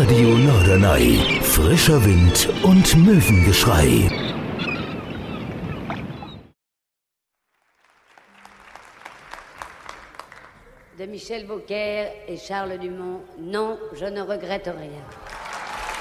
Radio Norderney. Frischer Wind und Möwengeschrei. De Michel Beaucaire et Charles Dumont, non, je ne regrette rien.